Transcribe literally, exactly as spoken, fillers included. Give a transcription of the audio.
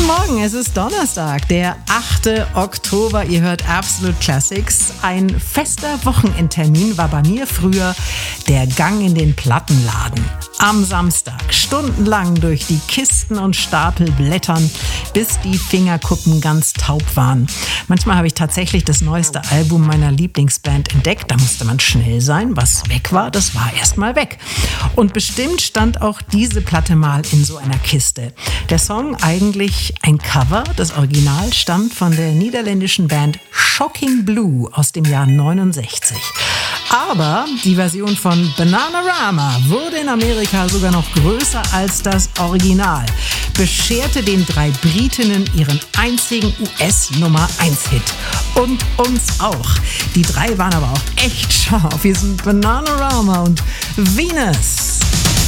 Morgen, es ist Donnerstag, der achte Oktober. Ihr hört Absolute Classics. Ein fester Wochenendtermin war bei mir früher der Gang in den Plattenladen. Am Samstag stundenlang durch die Kisten und Stapel blättern, bis die Fingerkuppen ganz taub waren. Manchmal habe ich tatsächlich das neueste Album meiner Lieblingsband entdeckt. Da musste man schnell sein. Was weg war, das war erst mal weg. Und bestimmt stand auch diese Platte mal in so einer Kiste. Der Song eigentlich ein Cover. Das Original stammt von der niederländischen Band Shocking Blue aus dem Jahr neunundsechzig. Aber die Version von Bananarama wurde in Amerika sogar noch größer als das Original. Bescherte den drei Britinnen ihren einzigen U S-Nummer eins Hit. Und uns auch. Die drei waren aber auch echt scharf. Hier sind Bananarama und Venus.